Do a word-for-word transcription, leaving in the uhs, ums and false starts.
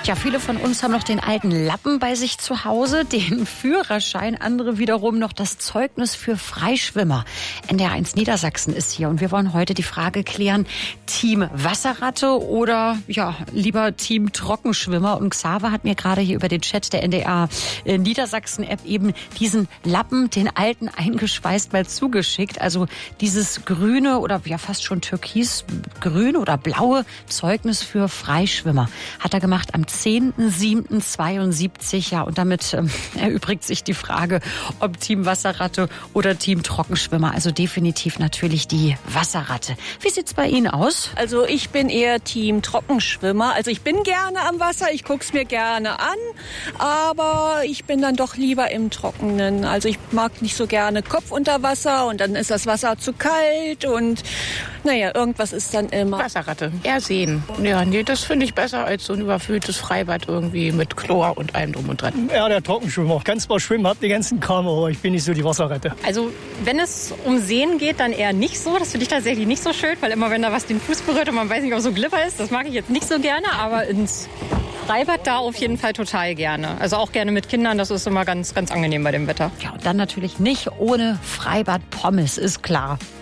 Ja, viele von uns haben noch den alten Lappen bei sich zu Hause, den Führerschein, andere wiederum noch das Zeugnis für Freischwimmer. N D R eins Niedersachsen ist hier und wir wollen heute die Frage klären, Team Wasserratte oder ja lieber Team Trockenschwimmer. Und Xaver hat mir gerade hier über den Chat der N D R Niedersachsen-App eben diesen Lappen, den alten, eingeschweißt mal zugeschickt. Also dieses grüne oder ja fast schon türkisgrüne oder blaue Zeugnis für Freischwimmer hat er gemacht am zehnten siebten zweiundsiebzig. Ja, und damit ähm, erübrigt sich die Frage, ob Team Wasserratte oder Team Trockenschwimmer. Also definitiv natürlich die Wasserratte. Wie sieht's bei Ihnen aus? Also ich bin eher Team Trockenschwimmer. Also ich bin gerne am Wasser, ich guck's mir gerne an, aber ich bin dann doch lieber im Trockenen. Also ich mag nicht so gerne Kopf unter Wasser und dann ist das Wasser zu kalt und naja, irgendwas ist dann immer. Wasserratte, eher sehen. Ja, nee, das finde ich besser als so ein überfülltes Freibad irgendwie mit Chlor und allem drum und dran. Ja, der Trockenschwimmer. Ganz mal schwimmen, hab den ganzen Kram, aber ich bin nicht so die Wasserratte. Also wenn es um Seen geht, dann eher nicht so. Das finde ich tatsächlich nicht so schön, weil immer wenn da was den Fuß berührt und man weiß nicht, ob so Glibber ist, das mag ich jetzt nicht so gerne, aber ins Freibad da auf jeden Fall total gerne. Also auch gerne mit Kindern, das ist immer ganz, ganz angenehm bei dem Wetter. Ja, und dann natürlich nicht ohne Freibad Pommes, ist klar.